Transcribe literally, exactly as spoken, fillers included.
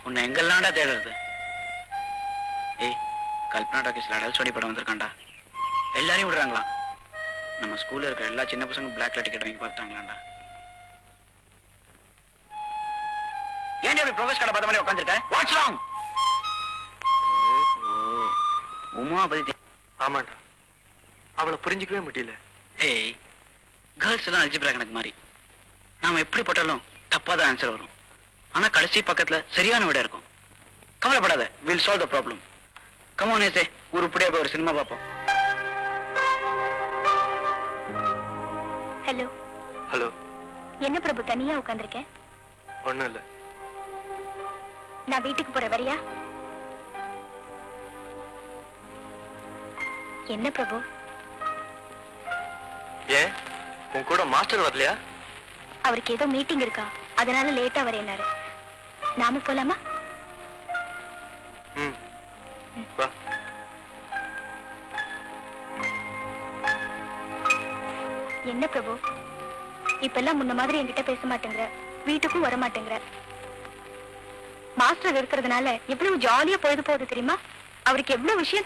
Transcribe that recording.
உன்னை எங்கெல்லாம்டா தேடுறது? ஏய், கல்பனா டாக்கீஸ்ல அடல்சோடி படம் வந்திருக்காண்டா. எல்லாரையும் விடுறாங்களா? நம்ம ஸ்கூல்ல இருக்கிற எல்லா சின்ன பசங்க பிளாக்ல டிக்கெட் வாங்கி பார்த்தாங்களாண்டா. ஏன் அப்படி ப்ரொஃபஸ் கடை பார்த்த மாதிரி உட்காந்துருக்க? What's wrong? உமா பத்தி. ஆமாண்டா, அவளை புரிஞ்சிக்கவே முடியல. ஏய், கேர்ள்ஸ் எல்லாம் அல்ஜிப்ரா கணக்கு மாதிரி. நாம எப்படி போட்டாலும் தப்பாதான் ஆன்சர் வரும். ஆனா கடைசி பக்கத்துல சரியான விட இருக்கும். கவலைப்படாத, will solve the problem. Come on ஏசே, உருப்படியா போய் ஒரு சினிமா பார்ப்போம். ஹலோ. ஹலோ. என்ன பிரபு தனியா உட்கார்ந்திருக்கேன்? ஒண்ணும் இல்ல. நான் வீட்டுக்கு போற வரியா? என்ன பிரபு? ஏன் உன் கூட மாஸ்டர் வரலையா? அவருக்கு ஏதோ மீட்டிங் இருக்கா, அதனால லேட்டா வரேனாரு. நாம போலாமா? ம், வா. என்ன பிரபு, இப்பெல்லாம் முன்ன மாதிரி என்கிட்ட பேச மாட்டேங்கிற, வீட்டுக்கும் வர மாட்டேங்கிற. மாஸ்டர் இருக்கிறதுனால எவ்வளவு ஜாலியா பொழுது போகுது தெரியுமா? அவருக்கு எவ்வளவு விஷயம்